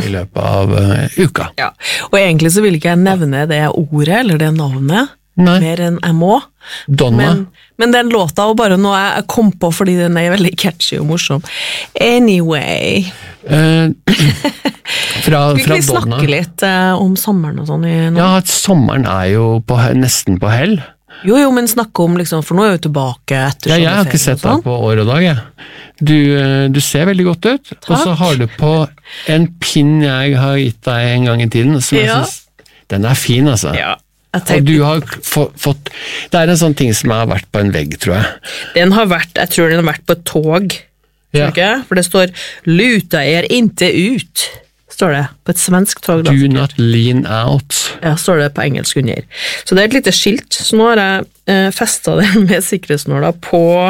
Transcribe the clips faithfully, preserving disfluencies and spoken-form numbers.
i løpet av uh, uka. Ja, og egentlig så vil ikke jeg nevne det ordet, eller det navnet, Nei. mer enn jeg må. Donna. Men, men den låta, og bare noe jeg kom på, fordi den er veldig catchy og morsom. Anyway. Uh, fra, Skal fra vi snakke Donna. litt uh, om sommeren og sånn? I Ja, at sommeren er jo på, nesten på hell. Jo, jo, men snakke om, liksom, for nå er vi tilbake etter Ja, jeg har ikke sett deg på år og dag, jeg. Du, du ser veldig godt ut, Takk. Og så har du på en pinn jeg har gitt deg en gang i tiden, som jeg Ja. synes, den er fin, altså. Ja, Og du har få, fått, det er en sånn ting som har vært på en vegg, tror jeg. Den har vært, jeg tror den har vært på et tog, Ja. ikke? For det står, luta er inte ut, står det, på et svensk tog. Da. Do not lean out. Ja, står det på engelsk under. Så det er et lite skilt, så nå har jeg eh, festet den med sikkerhetsnåla på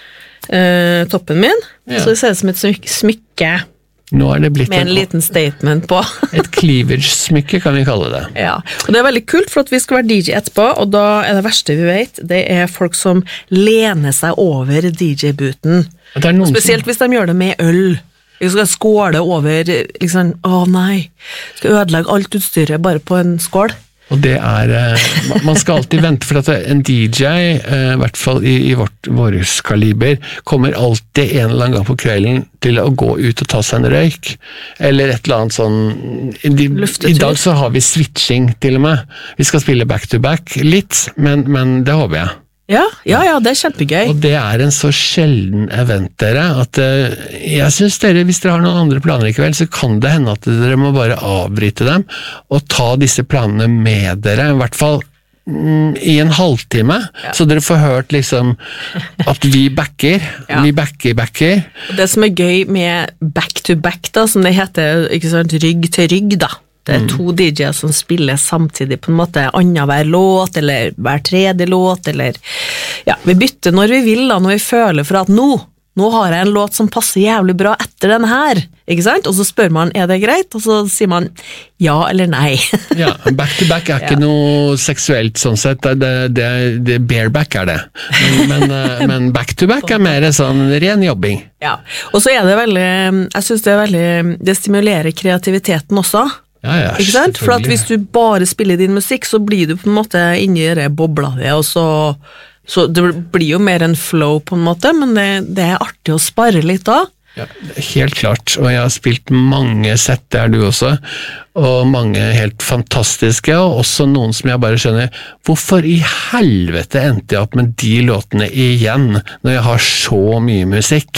eh, toppen min, Ja. så det ser ut som et smykke, smykke Nå er det blitt med en liten statement på. et cleavage-smykke, kan vi kalle det. Ja, og det er veldig kult, for at vi skal være D J etterpå, og da er det verste vi vet, det er folk som lener seg over D J-booten. Det er noen Spesielt hvis de gjør det med øl. Vi skal skåle over, liksom, å nei, skal ødelegge alt utstyret bare på en skål. Og det er, eh, man skal alltid vente, for at en D J, eh, i hvert fall i, i vårt, vårt kaliber, kommer alltid en eller annen gang på kvelden til å gå ut og ta seg en røyk, eller et eller annet sånn, i, Luftetur. i dag så har vi switching til og med, vi skal spille back to back litt, men, men det håper jeg. Ja, ja, ja, det er kjempegøy. Og det er en så sjelden event dere, at uh, jeg synes dere, hvis dere har noen andre planer i kveld, så kan det hende at dere må bare avbryte dem, og ta disse planene med dere, i hvert fall mm, i en halvtime, Ja. så dere får hørt liksom at vi backer, Ja. vi backer, backer. Det som er gøy med back to back, da, som det heter, ikke sant, rygg til rygg, da. Det er to D J-er som spiller samtidig på en måte annet hver låt, eller hver tredje låt, eller ja, vi bytter når vi vil da, når vi føler for at nå, nå har jeg en låt som passer jævlig bra etter den her, ikke sant? Og så spør man, er det greit? Og så sier man ja eller nei. Ja, back to back er ikke Ja. noe seksuelt sånn sett, det, det, det, det bareback er det, men, men, eh, men back to back er mer sånn ren jobbing. Ja, og så er det veldig, jeg synes det er veldig, det stimulerer kreativiteten også. Ja, ja, Ikke sant? For at selvfølgelig. hvis du bare spiller din musikk, så blir du på en måte inni det bobla di, og så, så det blir jo mer en flow på en måte, men det, det er artig å spare litt da. Ja, helt klart, og jeg har spilt mange sett, det er du også, og mange helt fantastiske, og også noen som jeg bare skjønner, hvorfor i helvete endte jeg opp med de låtene igjen, når jeg har så mye musikk?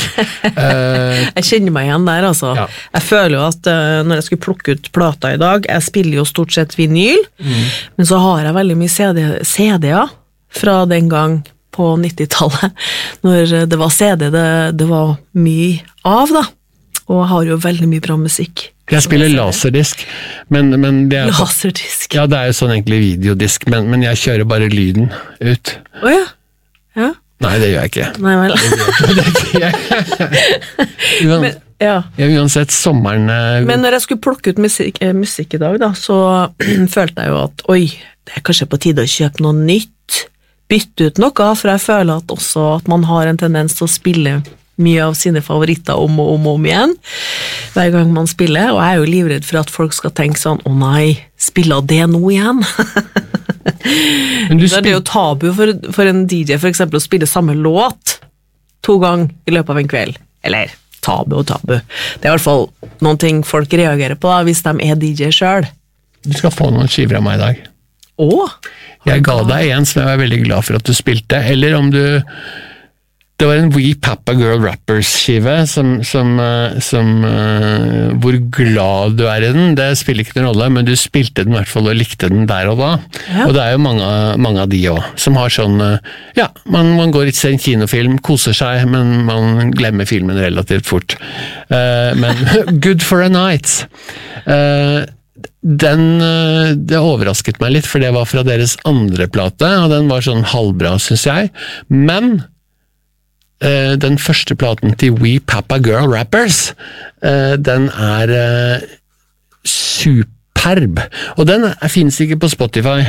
uh, Jeg kjenner meg igjen der, altså. Ja. Jeg føler jo at uh, når jeg skulle plukke ut plata i dag, jeg spiller jo stort sett vinyl, Mm. men så har jeg veldig mye C D, C D-er fra den gang på nittitallet, når det var C D det, det var mye av da, og jeg har jo veldig mye bra musikk. jeg spiller laserdisk, men, men det er... Laserdisk. Ja, det er jo sånn egentlig videodisk, men, men jeg kjører bare lyden ut. Åja, ja. Nei, det gjør jeg ikke. Nei vel. Det gjør jeg ikke. Uan, Men, ja. ja, uansett, sommeren... eh, Men når jeg skulle plukke ut musikk, eh, musikk i dag, da, så følte jeg jo at oi, det er kanskje på tide å kjøpe noe nytt. Bytte ut noe, for jeg føler at også at man har en tendens til å spille mye av sine favoritter om og om og om igjen, hver gang man spiller, og jeg er jo livredd for at folk skal tenke sånn, å nei, spiller det nå igjen? Men du Det er jo tabu for, for en D J for eksempel å spille samme låt to ganger i løpet av en kveld, eller tabu og tabu. Det er i hvert fall noen ting folk reagerer på da, hvis de er D J selv. Du skal få noen skiver av meg i dag. Åh, Jeg ga deg en som jeg var veldig glad for at du spilte, eller om du... Det var en We Papa Girl Rappers-skive, som, som, eh, som uh, hvor glad du er i den, det spiller ikke noen rolle, men du spilte den i hvert fall og likte den der og da. Ja. Og det er jo mange, mange av de også, som har sånn, uh, ja, man, man går ikke til en kinofilm, koser seg, men man glemmer filmen relativt fort. Uh, men Good for a Night. Uh, Den, det overrasket meg litt, for det var fra deres andre plate, og den var sånn halvbra, synes jeg. Men uh, den første platen til We Papa Girl Rappers, uh, den er uh, superb. Og den finnes ikke på Spotify.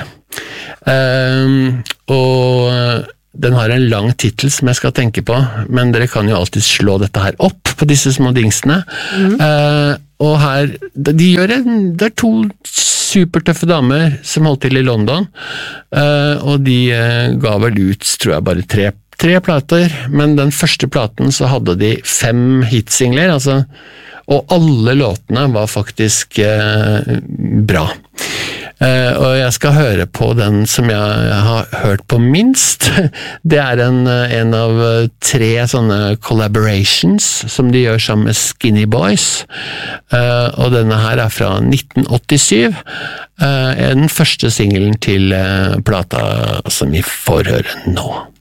Uh, og den har en lang titel som jeg skal tenke på, men dere kan jo alltid slå dette her opp på disse små dingsene. Mm. Uh, og her, de gjør en, det er to supertøffe damer som holdt til i London, og de ga vel ut, tror jeg, bare tre, tre plater, men den første platen så hadde de fem hitsingler, altså, og alle låtene var faktisk bra. Uh, og jeg skal høre på den som jeg har hørt på minst. Det er en, en av tre sånne collaborations som de gjør sammen med Skinny Boys. Uh, og denne her er fra nitten åttisyv. Uh, er den første singelen til uh, plata som vi får høre nå.